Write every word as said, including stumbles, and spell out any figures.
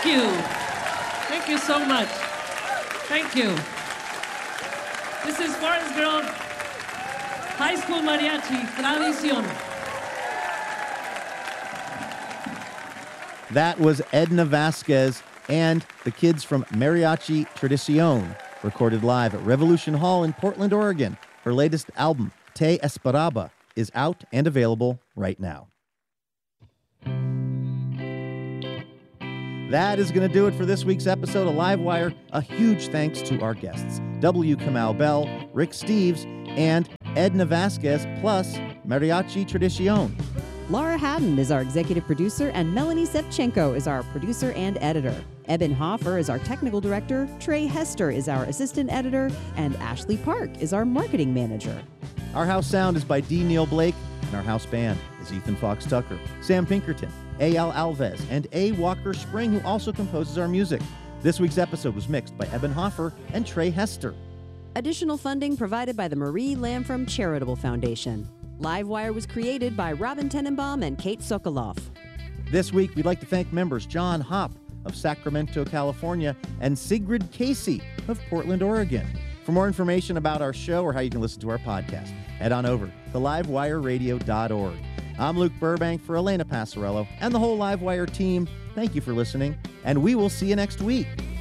Thank you. Thank you so much. Thank you. This is Forest Grove High School Mariachi Tradición. That was Edna Vasquez and the kids from Mariachi Tradición, recorded live at Revolution Hall in Portland, Oregon. Her latest album, Te Esperaba, is out and available right now. That is going to do it for this week's episode of Livewire. A huge thanks to our guests, W. Kamau Bell, Rick Steves, and Edna Vasquez, plus Mariachi Tradición. Laura Haddon is our executive producer, and Melanie Sevchenko is our producer and editor. Eben Hoffer is our technical director, Trey Hester is our assistant editor, and Ashley Park is our marketing manager. Our house sound is by D. Neil Blake, and our house band is Ethan Fox Tucker, Sam Pinkerton, A L Alves, and A. Walker Spring, who also composes our music. This week's episode was mixed by Eben Hoffer and Trey Hester. Additional funding provided by the Marie Lamfrom Charitable Foundation. Livewire was created by Robin Tenenbaum and Kate Sokoloff. This week, we'd like to thank members John Hopp of Sacramento, California, and Sigrid Casey of Portland, Oregon. For more information about our show or how you can listen to our podcast, head on over to livewire radio dot org. I'm Luke Burbank for Elena Passarello and the whole Livewire team. Thank you for listening, and we will see you next week.